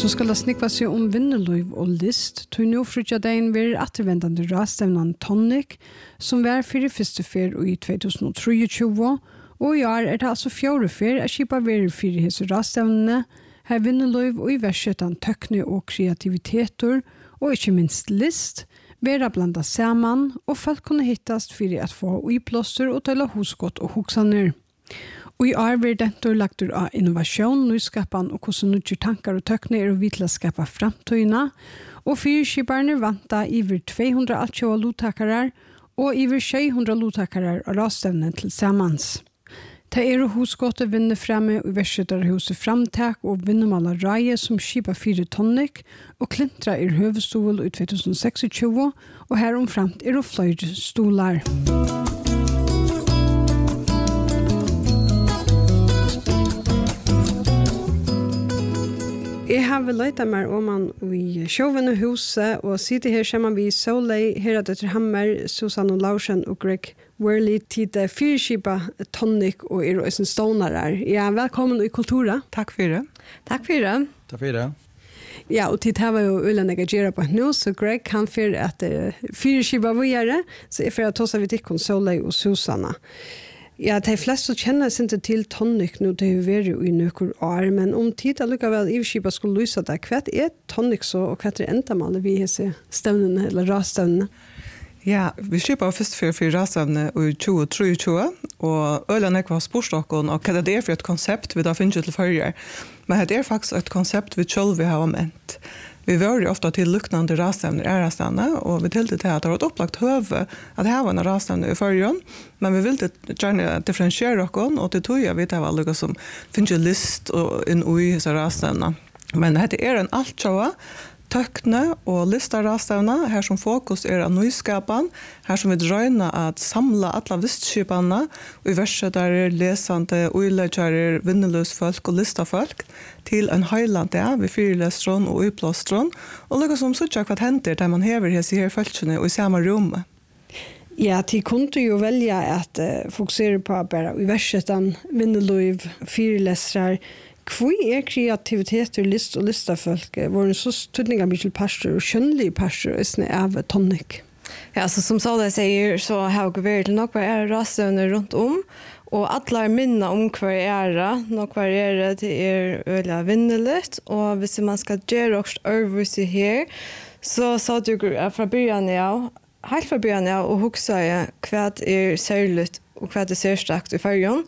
Så skal det snikva seg om vinnerløyv og list, til nå frutja dagen være attervendende rastevnan Tonic, som var 41. i 2023, og i år det altså 4. at skipa være 4 hese rastevnene, her vinnerløyv og i versetan tøkne og kreativiteter, og ikke minst list, være blanda saman, og folk kunne hittast for at få uiplåster og tøyla hosgått og hoksaner. Og i år blir dette lagt av innovasjon, nyskapen og hvordan nødvendige tankar og tøkne å vidla skapa framtøyna, og fyrskiperne vanta iver 220 lottakere og iver 600 lottakere av rastevnen til samans. Det hosgåttet vinner fremme og versetterhuset Framtak og vinnermaler Raje som skipa 4 Tonic og klintra høvestol i 2026, og her omframt flere stolar. Jeg har vel løyta meg om man i Sjøvennehuset, og sitter her sammen vi Solei, her at etter Hammer, Susanne Larsen og Greg Worley til det fyrskipa Tonic og Øysen Stoner her. Ja, velkommen i Kultura. Takk for det. Takk for det. Takk for det. Ja, og til det var jo Ulla Negagera på nå, så Greg kan for at fyrskipa var gjøre, så jeg får ta seg vidt ikke Solei og Susanne. Ja, de fleste kjenner seg ikke til Tonic nå, det har vært i noen år, men om tid allikevel Ivskipa skulle løse det, hva Tonic så, og hva endamalet vi har sett stevnene, eller rastevnene? Ja, vi skipa først for rastevnene i 2023, og Øyland var sportstokken, og hva det for et konsept vi da finner til førjer. Men det faktisk et konsept vi selv har ment. Vi var jo ofta til luknande rastevner ærastane, og vi tilte til at det var et opplagt høve at det var en rastevner i førjen, men vi ville gjerne differensiere oss, og til tog vi til alle som finner list inn i disse rastevner. Men det en altsjåa, tøkne og listarastevna, her som fokus av nyskapan, her som vi drøyner at samla alla vistskipane, og i verset der lesande, uileggjare, vinneløsfolk og listafolk, til en høylande ved fyrlestron og uiplåstron, og lukka som suttja hva hender der man hever hese her følelsene og i samme rommet. Ja, de kunne jo velge at fokusere på bare i versetan, vinneløyv, fyrlestrar. Hva kreativitet og list og listafolk? Var det så tydninga mye til pastor og skjønnelige pastor av Tonic? Ja, så som Solveig sier, så har jeg vært til nok hver rastevner rundt om, og alle minner om hver nok hver det øyla vinnelig, og hvis man skal gjøre også øvelse her, så sa du fra byen helt fra byen og huksa jeg hva særlig og hva særstakt i fargen.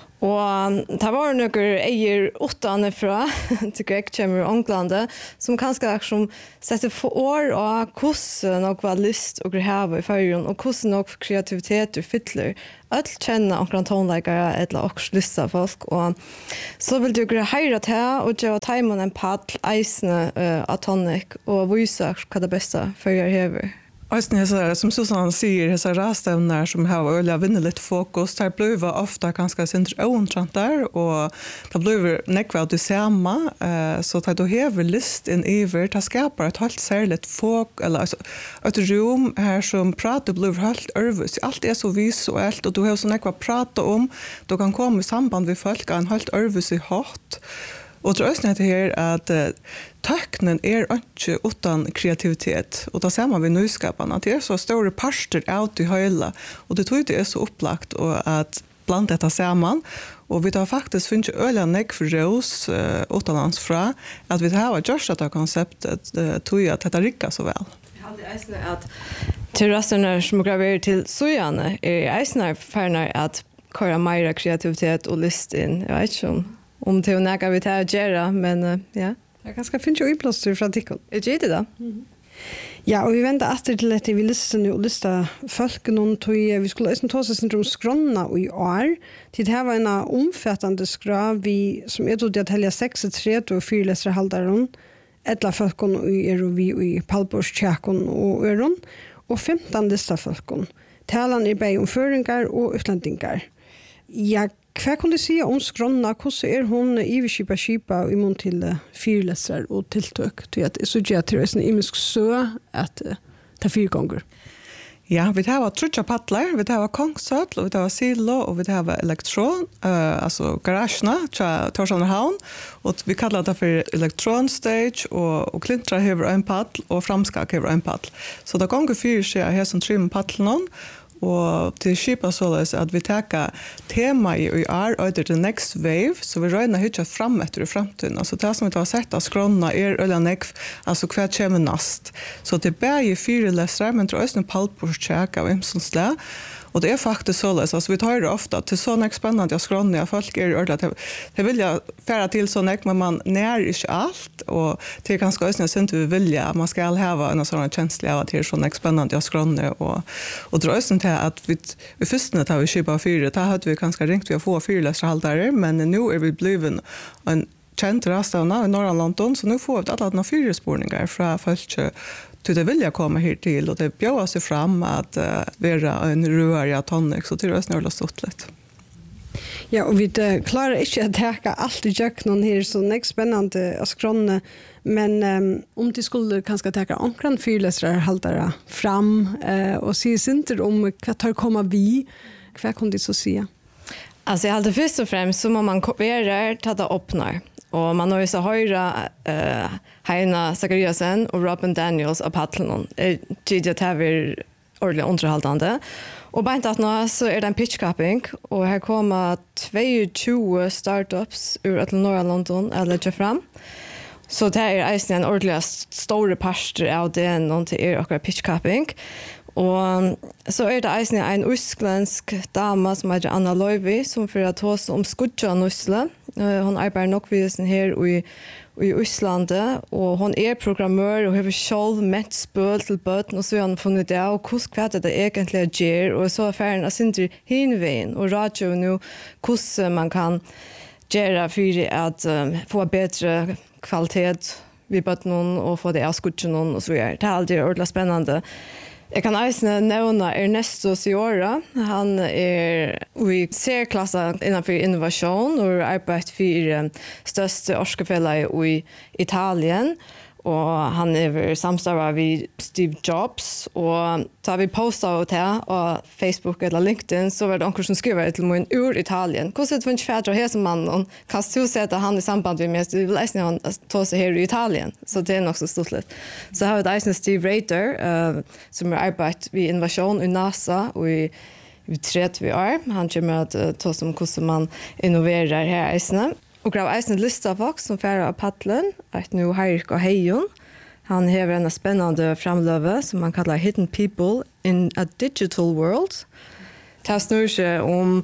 Og det var noen eier 8 fra til Greg kommer i Ånglande, som kanskje som setter for år av hvordan noe var lyst og greve i fargen, og hvordan noe kreativitet og fytler. Alt kjenner omkring tonleggere eller også lyst av folk. Og så vil du heire til og gjøre timen en paddel eisende av Tonic og vise hva det beste farger hever. Som Susanne sier, disse rastevner som har øyla vinnelig fokus, der blir ofta ganske sindre åntrant der, og det blir nekva av det samme, så det du hever list inn iver, det skaper et helt særlig eller et rom her som prater blir helt ørvis. Alt så visuelt, og du har så nekva prate om, du kan komme i samband med folk av en helt ørvis i hatt. Og det er her at tøknen ikke utan kreativitet, og det ser man ved nyskapene, at det så store parster ut i høyla, og det tror jeg så opplagt at blant dette sammen, og vi har faktisk funnet øyla nekk for rås utenlands fra, at vi har gjort dette konseptet, tror jeg at dette rikker så vel. Jeg hadde eisende at til rastene som graverer til sojane, eisende ferner at kører mer kreativitet og list inn, jeg vet ikke om det er vi tar å gjøre, men ja. Jeg kan finne jo uiplåster fra Tikkon. Jeg gjør det da. Ja, og vi venter etter til at vi lista folk noen tog, vi skulle ta oss om skronna i år, til det her var en omfattende skra, som jeg tog til at helja 6-3 og 4 lesere halvdagen, etla folkene vi i Palborskjækon og Øron, og 15 lista folkene. Talan bei om føringar og utlendingar. Ja, hva kan du si om skronna? Hvordan hun skipa i mån til fyrlesser og tiltøk? Til at jeg så gjør til en imisk sø at det 4 ganger. Ja, vi har trutja paddlar, vi har kongsöll, och vi har silo, och vi har elektron, alltså garagerna, Torshavn havn, och vi kallar det för elektron stage, och Klintra har en paddel, och Framskak har en paddel. Så det gånger 4 skjer här som trim paddlen, og til skipa såleis at vi tar tema i under the next wave, så vi røyner hittat fram etter i framtiden. Altså det som vi har sett av skrona øyla nekv, altså hva kommer nast. Så det er bare 4 lesere, men det er også en pallbordsjek av imsonsle. Och det är faktiskt så läs alltså vi tar det ofta till såna spännande skråniga folk är ordentligt det vill jag färra till såna men man när inte allt och det kan ska ösna sent vi vill man ska ha en sån känsla av till såna spännande skråniga och dra ösn till att vi först när vi köpa 4 då hade vi kanske ringt vi få 4 läsarhållare men nu är vi bliven en känd rastavna i norra London så nu får vi alla 4 spårningar från folk till det vill jag komma här till och det bjöd sig fram att vara en röriga tonic så till det snurrar stort lite. Ja, och vi klarar inte att täcka allt i köknen här så det är spännande att skråna men om det skulle kanske täcka ankran fyrläsare haltare fram och se inte om vad tar komma vi vad kan det så säga? Alltså jag hade först och främst så må man kopiera ta det öppnar. Och man har ju så höra Heina Zachariasen och Robin Daniels av Paddlen. Det har vi ordentligt underhållande. Och bara inte att nu så är det en pitchcapping och här kommer 22 startups ur norra London att lägga fram. Så det är en ordentligt stor parster av det någon till och pitchcapping. Och så är det en utländsk dama som heter Anna Loivi som för att ta sig om skudja Nusle. Hon arbetar nog vid sin här i Island och hon är programmör och har själv mätt spöl till böten och så har hon funnit det och hur det egentligen ger och så affären är inte hinvägen och radio nu hur man kan göra för att få bättre kvalitet vid böten och få det av skudja och så vidare. Det är alltid ordentligt spännande. Jag kan även nämna Ernesto Ciora. Han är i C-klassen innanför innovation och arbetar för största orskefället i Italien. Och han är samstarvad vid Steve Jobs. Och tar vi postar det här på Facebook eller LinkedIn så var det någon som skriver till mig ur Italien. Hur ser det för en här som man kan du säga att han i samband med mig vill läsa han ta sig här i Italien. Så det är nog så stort lätt. Så har vi det Steve Rader som har arbetat vid innovation i NASA och i 30 år. Han kommer att ta som hur man innoverar här i Island. Och grav eisen lista folk som färre av Paddlen, att nu Heirik och Heijon. Han har en spännande framlöve som man kallar Hidden People in a Digital World. Det snurrar sig om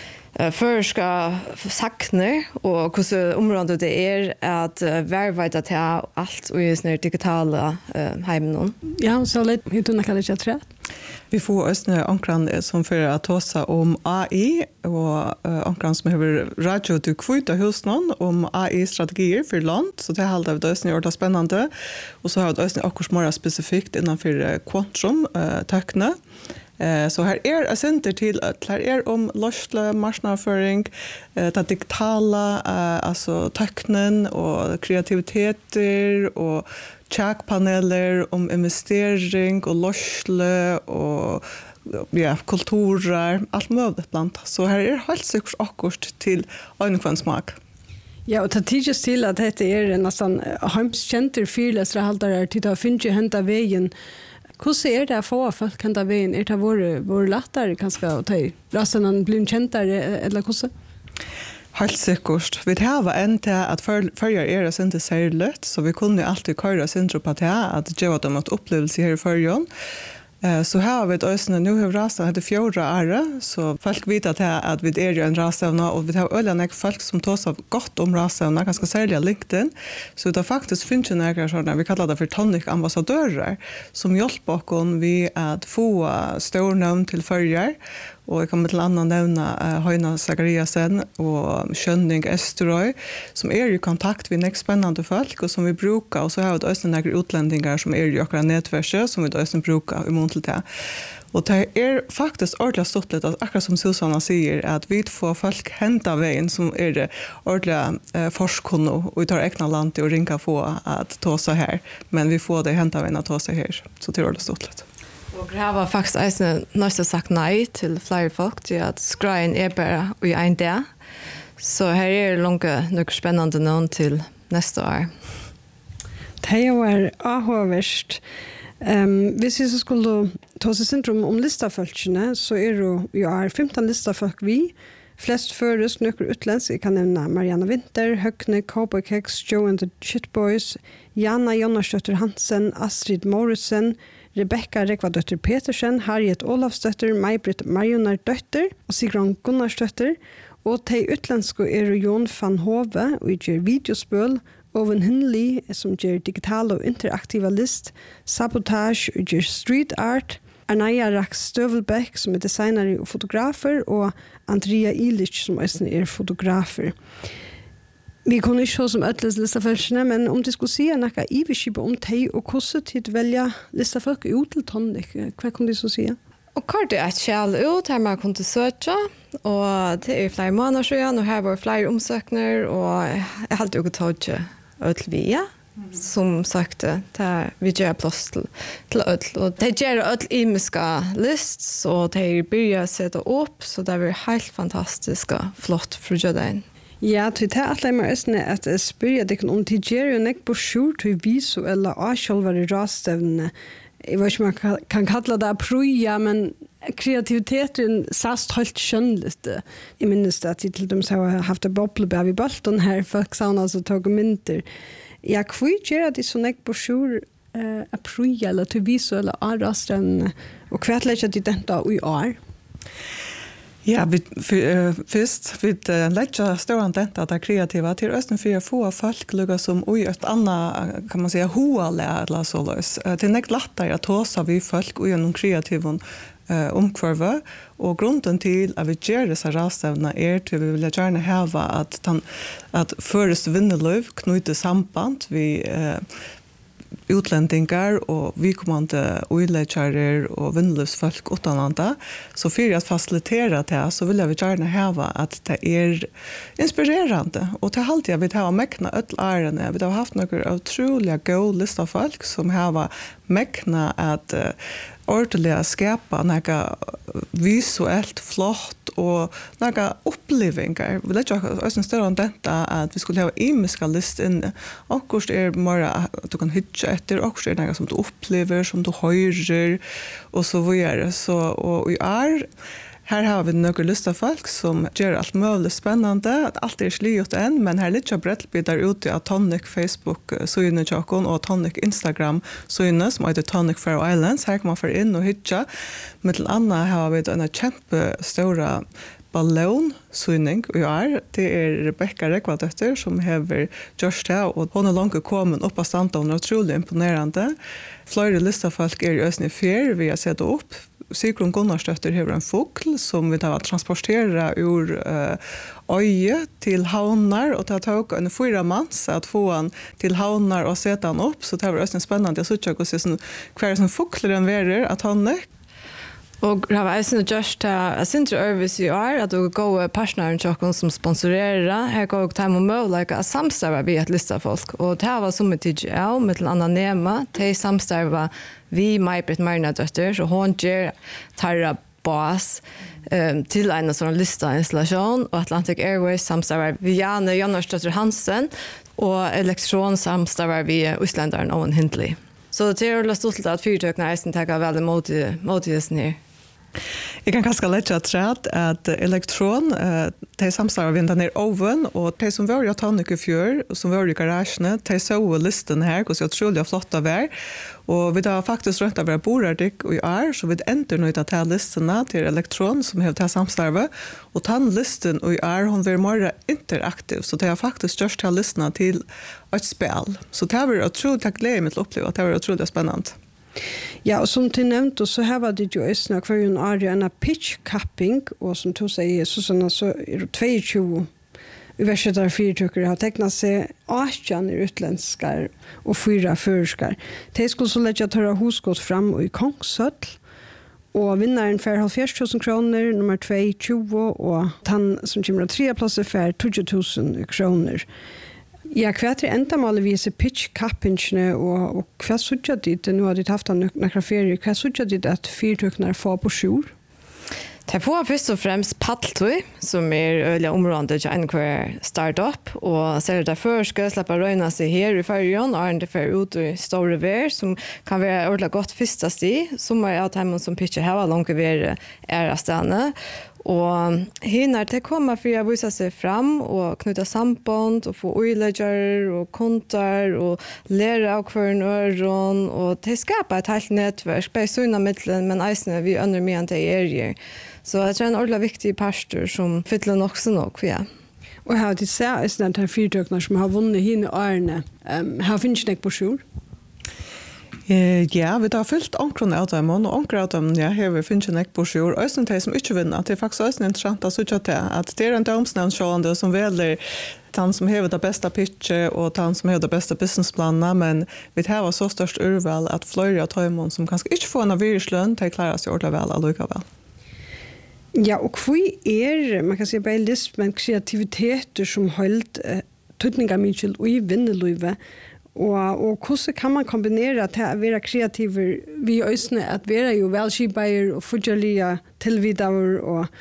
förska sakner och hur området det är att verkligen ta allt och just när digitala hemmen. Ja, så lite hur du kallar det tror. Vi får östne ankran som för att tala om AI och ankran som har radio till kvita husnån om AI-strategier för land. Så det håller vi östne ordet spännande. Och så har vi östne akkurat mer specifikt innanför quantum tekne. Så här är det center till att här är om lösle marknadsföring, det digitala, alltså teknen och kreativiteter och checkpaneler om investering och lösle och ja, kulturer, allt möjligt bland. Så här är helt säkert akkurat till en smak. Ja, och det tids till att det är nästan hemskänter fyrläsarhållare till att finna hämta vägen. Hur ser det för folk kan ta vägen? Är det vår lättare kanske att ta rasen blir käntare eller hur? Helt säkert. Vi har en till att följa er inte särskilt så vi kunde alltid köra centrum på det att ge dem ett upplevelse här i förrjön. Så här har vi ett ösne, nu har rasen hade 4 år, så folk vet att vi är en rastavna och vi har öliga folk som tar sig gott om rastavna, ganska särskilt LinkedIn. Så det faktiskt finns ju några sådana, vi kallar det för tonic-ambassadörer, som hjälper oss vid att få stor namn till följare. Och jag kommer till annan nämna Heina Zachariasen och Skönning Esterøy som är i kontakt med nästa spännande folk och som vi brukar och så har vi också några utländingar som är i våra nätverk som vi också brukar i mån till det. Och det är faktiskt ordentligt stort att akkurat som Susanna säger att vi får folk hämta vägen som är det ordentligt forskning och vi tar egna land och ringa få att ta sig här. Men vi får det hämta vägen att ta sig här. Så det är ordentligt stort. Och det var faktiskt nästan sagt nej till flera folk till att skräin är bara i en dag. Så här är det långt mycket spännande någon till nästa år. Det var avhåverst. Hvis vi skulle ta oss syndrom om listafolkene, så det jo 15 listafolk vi. Flest føres nøkker utlensk. Jeg kan nevne Marianne Winter, Høgne, Cowboy Keks, Joe and the Shitboys, Jana Jonasdøtter Hansen, Astrid Morrison, Rebecca Rekvadøtter Petersen, Harriet Olafsdøtter, May-Britt Marionardøtter og Sigrun Gunnarsdøtter. Og de utlenske Jon van Hove, og gjør videospøl, Owen Hinley, som gjør digitale og interaktive list, Sabotage, og gjør street art, Arnaya Rax Støvelbæk, som designer og fotografer, og Andrea Illich, som fotografer. Vi kunne ikke se som øtles listafølsene, men om de skulle si noe iverskip om de, og hvordan de velger listafølk ut til Tonic, hva kunne de så si? Och kort är ett kjell ut här man kunde söka och det är flera månader sedan och här var flera omsökningar och jag hade ju tagit öll via som sagt där vi gör plats till öll och det gör öll imiska list så det börjar sätta upp så det var helt fantastiska flott frugadain. Ja, til det alle er at jeg spør deg om til Jerry og nek på skjort til visuelle avkjølvere rastevnene. Jeg vet ikke om man kan kalle det prøya, men kreativiteten sast helt skjønnligt. Jeg minnes at jeg til dem har haft en boblebæv i bolten her, folk sa altså tog mynter. Ja, hvor gjør det så nek på skjort a prøya eller til visuelle rastevnene, og hva er det dette i år? Ja, först vi lägger stora denta att kreativa till östen för få folk lugga som oj ett annat kan man säga hoala eller så lös. Det är näkt lättare att ta så vi folk och genom kreativon omkvarva och grunden till att vi gör dessa rastavna till vi vill gärna häva att först vinnelöv knyta samband vi utlendingar och vi kommande oilecharer och vinnlösfolk utanlanda så för att facilitera det så vill jag gärna häva att det är inspirerande och till allt jag vill ha mäkna öll ärende vi har haft några otroliga goda lista folk som har mäkna att ordentligt skapa några visuellt flott och några upplevelser. Vi lägger oss en större detta att vi skulle ha imiska list inne. Och kurs bara att du kan hitcha efter och det är något som du upplever, som du hör och så vidare. Så och här har vi några lista folk som gör allt möjligt spännande. Att allt är sliot än, men här lite brettbitar ute av Tonic Facebook syne chakon och Tonic Instagram syne som heter Tonic Faroe Islands. Här kan man få in och hitcha. Med andra har vi en jättestora ballonsyning och det är Rebecca Rekvadøtter som har gjort det och hon har långt kommit upp av standa och otroligt imponerande. Flera lista folk är i ösning fjär vi har sett upp. Sigrun Gunnarsdøtter har en fågel som vi har transporterat ur öje till havnar och det har tagit en 4 mans att få han till havnar och sätta han upp så det var också spännande att se hur som fågeln verer att han är. Och det var också just att syns övervis i år att du går partnern chocken som sponsorerar här går och time och like att samstarva vi ett lista folk och det var som ett TGL med en annan nema till samstarva vi May-Britt Marionardøtter så hon ger tarra boss till en sån lista installation och Atlantic Airways samstarvar vi Jana Jonasdøtter Hansen och Elektron samstarvar vi Islandaren Owen Hinley. Så det är väl stort att fyrtökna eisen tackar väldigt motigt ner. Jag kan kanske lägga träd att elektron de samstarvar vi den ner oven och de som var i Tonic i fjör som var i garagen de såg listan här hur så otroligt flotta var och vi har faktiskt rätt att vara borardik och så vi ändrar nu att ta listorna till elektron som har ta samstarva och listan och hon var mer interaktiv så det har faktiskt just ta listorna till ett spel så det var otroligt glädjande att uppleva att det var otroligt spännande. Ja, och som till nämnt och så här var det ju snack för en area en pitch capping och som du säger så är det 22 universiteter fyrtryckare har tecknat sig 18 utländskar och 4 förskar. De skulle så lägga törra hosgått fram och i Kongsöll och vinnaren för 70 000 kronor, nummer 2 20 och han som kommer att 3 platser för 20 000 kronor. Ja, hva enda målevis pitch-kappingene, og hva sørger dit, nå har de haft noen ferie, hva sørger dit at fyrtøkene får på sjur? Det får først og fremst Paddeltøy, som øyelig området til en hver startup, og ser det derfor skal slippe røyne seg her i Færøyene, og det fer ut i store vær, som kan være ordentlig godt første sti, som av dem som pitcher her langt vær av stedene. Og hinner til kommer for å vise seg fram og knytte samband og få øyelegger og kontar og lære av hver øren og til skapa et helt nettverk, bare sønne midtelen, men eisene vi under mye enn det gjør. Så jeg tror en ordentlig viktig pastor som fyller nok så nok, ja. Og her til seg er det fyrtøkene som har vunnet henne årene. Her finnes det ikke på sjur? Ja, vi har fyllt omkron av dem, og omkron av dem, ja, har vi finnet en ekborsjord. Øysen de som ikke vinner, det er faktisk øysen interessant at det er en domsnevnskjående som velger den som har det beste pitchet og den som har det beste businessplanen, men vi har så størst urval at flere av dem som kanskje ikke får en viruslønn, de klarer seg ordentlig vel allikevel. Ja, og hva man kan si bare litt, men kreativiteter som holdt tøtninger mye i vinnerløyve, og hvordan kan man kombinere til å være kreativer vi øsne, at være jo velskipeier og fortjellige tilvidere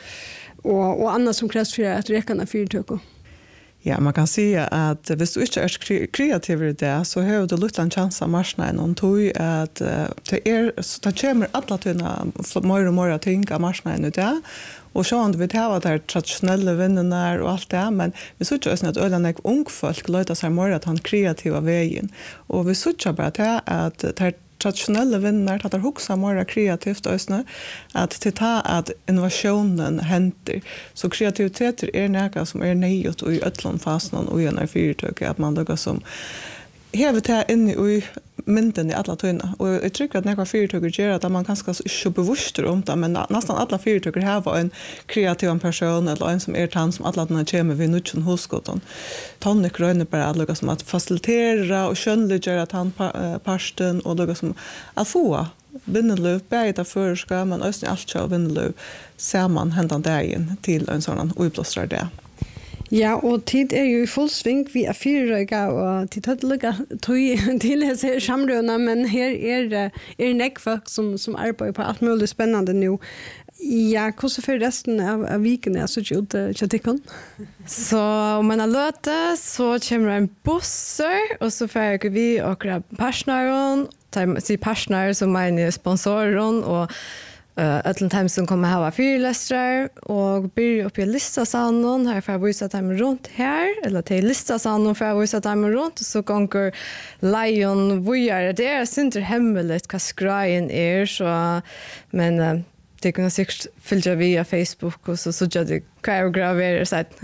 og annet som kreves for at rekene fyrtøkker? Ja, man kan si at hvis du ikke er kreativ i det, så har du litt en chans av marsjen og tog at det kommer alle tøyene mer og mer ting av marsjen i det, og så vi tar de tradisjonelle vinnene og alt det, men vi synes også at øyne ung folk løter seg mer at han kreative veien, og vi synes bare til at det tradisjonelle vinnere, at det hokser mer kreativt også, at til ta at innovasjonen henter. Så kreativiteter noe som nøyet i øtlandfasen og i en fyrtøk, at man lukker som hever til inne i mynden i alle tøyene. Og jeg tror at noen fyrtøker gjør at man kanskje ikke bevisster om det, men nesten alle fyrtøker har en kreativ person, eller en som tann som alle kommer ved nødvendig hoskotten. Tonic røyner bare at lukker som at facilitere og skjønnliggjøre tannparsten, og lukker som at få vinnerløv, begge førerskap, men også alt kjøp vinnerløv, ser man hendene dagen til en sånn uiblåstrer det. Ja, og tid jo i full sving, vi fyrrøyga, og tid tøttelige til å se samrøvene, men her nekkfolk som arbeider på alt mulig spennende nå. Ja, hvordan for resten av vikene er så ikke ut til tikkene? Så om man har løte, så kommer en busser, og så får vi akkurat personeren, sier personer som sponsoren, og Ötlen time som kommer ha fyrlestre og blir opp i listasannen her for å vise dem rundt her, eller til listasannen for å vise dem rundt, så gonger Lion vujere. Det synder hemmelig hva skreien så, men det kunne sikkert fylle via Facebook, og så gjør det hva graverer seg.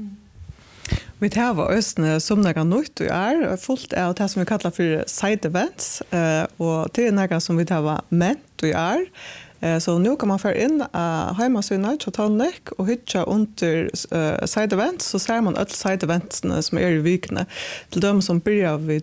Vi tar østene som det nytt og fullt av det som vi kallar for side events, og det noe som vi tar ment og så nu kan man få in hemmasida på Tonic och hitta under side events, så ser man alla side events som i vikene till de som börjar vid